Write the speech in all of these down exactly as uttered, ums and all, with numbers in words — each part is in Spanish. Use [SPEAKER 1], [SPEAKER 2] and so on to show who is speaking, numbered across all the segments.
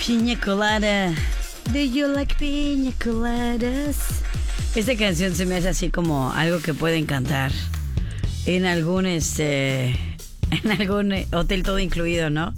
[SPEAKER 1] Piña colada. Do you like piña coladas? Esta canción se me hace así como algo que pueden cantar en algún este en algún hotel todo incluido, ¿no?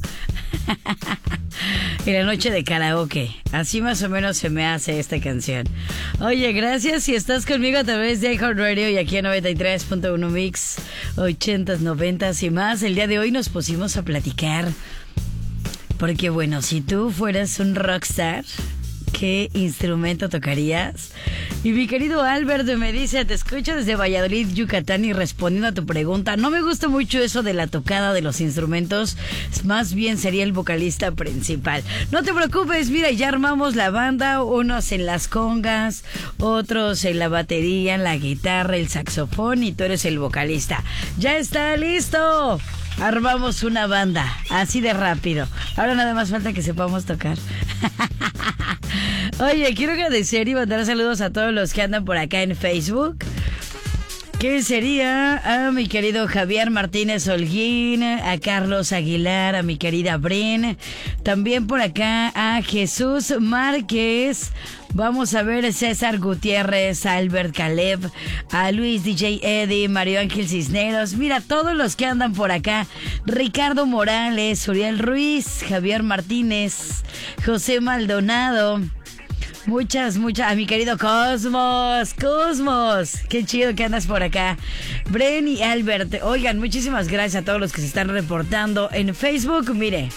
[SPEAKER 1] En la noche de karaoke. Así más o menos se me hace esta canción. Oye, gracias si estás conmigo a través de iHeartRadio y aquí a noventa y tres punto uno Mix, ochentas, noventas y más. El día de hoy nos pusimos a platicar porque, bueno, si tú fueras un rockstar, ¿qué instrumento tocarías? Y mi querido Albert me dice, te escucho desde Valladolid, Yucatán, y respondiendo a tu pregunta, no me gusta mucho eso de la tocada de los instrumentos, más bien sería el vocalista principal. No te preocupes, mira, ya armamos la banda, unos en las congas, otros en la batería, en la guitarra, el saxofón, y tú eres el vocalista. ¡Ya está listo! Armamos una banda, así de rápido. Ahora nada más falta que sepamos tocar. Oye, quiero agradecer y mandar saludos a todos los que andan por acá en Facebook. ¿Qué sería? A mi querido Javier Martínez Holguín, a Carlos Aguilar, a mi querida Brin. También por acá a Jesús Márquez. Vamos a ver César Gutiérrez, a Albert Caleb, a Luis D J Eddie, Mario Ángel Cisneros. Mira, todos los que andan por acá. Ricardo Morales, Uriel Ruiz, Javier Martínez, José Maldonado. Muchas, muchas, a mi querido Cosmos, Cosmos, qué chido que andas por acá. Bren y Albert, oigan, muchísimas gracias a todos los que se están reportando en Facebook. Mire,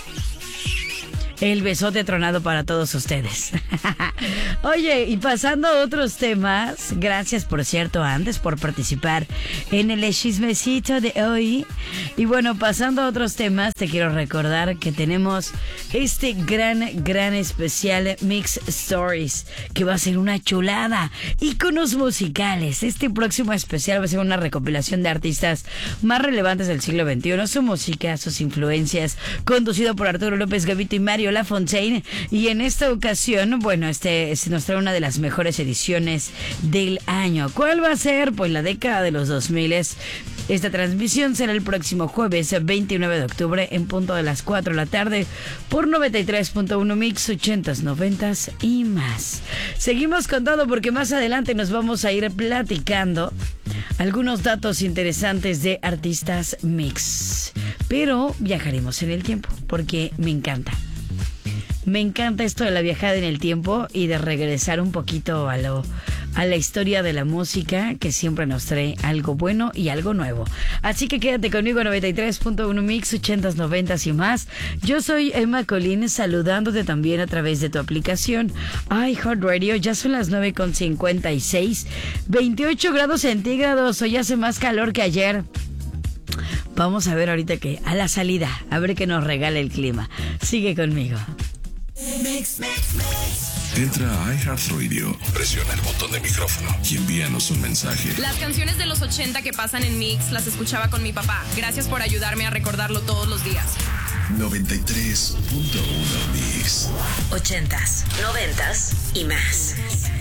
[SPEAKER 1] el besote tronado para todos ustedes. Oye, y pasando a otros temas, gracias por cierto antes por participar en el chismecito de hoy. Y bueno, pasando a otros temas, te quiero recordar que tenemos este gran, gran especial Mix Stories, que va a ser una chulada. Íconos musicales. Este próximo especial va a ser una recopilación de artistas más relevantes del siglo veintiuno, su música, sus influencias, conducido por Arturo López Gavito y Mario Lafontaine. Y en esta ocasión, bueno, este se nos trae una de las mejores ediciones del año. ¿Cuál va a ser? Pues la década de los dos mil. Esta transmisión será el próximo jueves veintinueve de octubre en punto de las cuatro de la tarde por noventa y tres punto uno Mix, ochentas, noventas y más. Seguimos con todo porque más adelante nos vamos a ir platicando algunos datos interesantes de artistas mix. Pero viajaremos en el tiempo porque me encanta. Me encanta esto de la viajada en el tiempo y de regresar un poquito a lo a la historia de la música, que siempre nos trae algo bueno y algo nuevo. Así que quédate conmigo a noventa y tres punto uno Mix, ochentas, noventas y más. Yo soy Emma Colín, saludándote también a través de tu aplicación iHeartRadio. Ya son las nueve con cincuenta y seis, veintiocho grados centígrados. Hoy hace más calor que ayer. Vamos a ver ahorita que a la salida, a ver qué nos regala el clima. Sigue conmigo.
[SPEAKER 2] Mix, mix, mix. Entra a iHeartRadio, presiona el botón de micrófono y envíanos un mensaje.
[SPEAKER 3] Las canciones de los ochenta que pasan en Mix las escuchaba con mi papá. Gracias por ayudarme a recordarlo todos los días.
[SPEAKER 2] noventa y tres punto uno Mix.
[SPEAKER 4] Ochentas, noventas y más.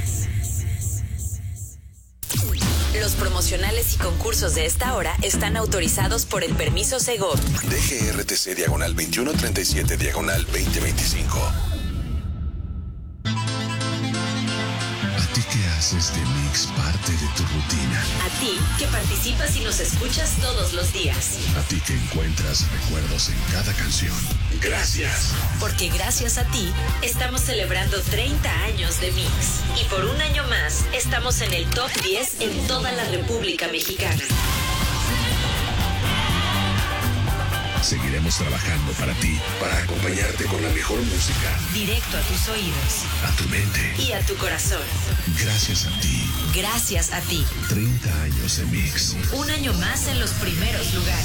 [SPEAKER 4] Los promocionales y concursos de esta hora están autorizados por el permiso Segov.
[SPEAKER 2] D G R T C diagonal veintiuno treinta y siete diagonal veinte veinticinco. ¿A ti que haces de Mix parte de tu rutina?
[SPEAKER 4] A ti que participas y nos escuchas todos los días.
[SPEAKER 2] A ti que encuentras recuerdos en cada canción. Gracias.
[SPEAKER 4] Porque gracias a ti estamos celebrando treinta años de Mix. Y por un año más estamos en el top diez en toda la República Mexicana.
[SPEAKER 2] Seguiremos trabajando para ti, para acompañarte con la mejor música.
[SPEAKER 4] Directo a tus oídos.
[SPEAKER 2] A tu mente.
[SPEAKER 4] Y a tu corazón.
[SPEAKER 2] Gracias a ti.
[SPEAKER 4] Gracias a ti.
[SPEAKER 2] treinta años de Mix.
[SPEAKER 4] Un año más en los primeros lugares.